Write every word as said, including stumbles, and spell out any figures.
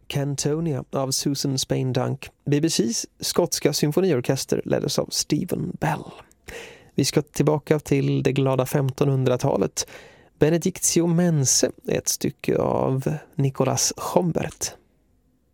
Cantonia av Susan Spain Dunk. B B C:s skotska symfoniorkester leddes av Stephen Bell. Vi ska tillbaka till det glada femtonhundratalet. Benedictio Mense är ett stycke av Nicolas Schombert.